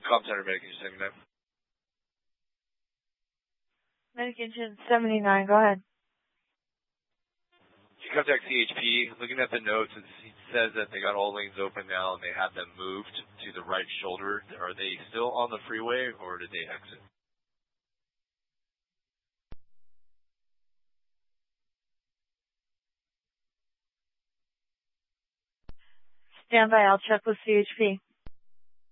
Com Center Medication 79. Medication 79, go ahead. You contact CHP. Looking at the notes, it says that they got all lanes open now and they have them moved to the right shoulder. Are they still on the freeway or did they exit? Stand by, I'll check with CHP.